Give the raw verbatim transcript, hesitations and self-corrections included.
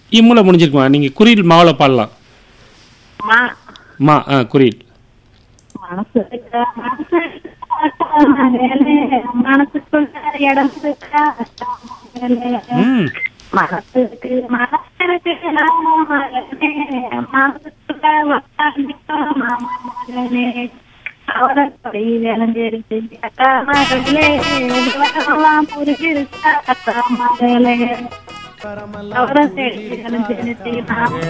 இம்முல முடிஞ்சிருக்குமா? நீங்க குறில் மாவுல பாடலாம். மா மா ஆ குறில். மனசு இருக்கா, மனசு இருக்கா, மகளே, மனசுக்குள்ள இடம் இருக்கா, மகளே. ம். மனசு இருக்கு, மனசு இருக்கு, மகளே, மனசுக்குள்ள உட்கார்ந்துக்கோ, மகளே. அவரப்படி விளைஞ்சிருச்சு அக்கா மகளே, விவரமெல்லாம் புரிஞ்சிருச்சா அக்கா மகளே. அவரை தேடி விளைஞ்சிருச்சு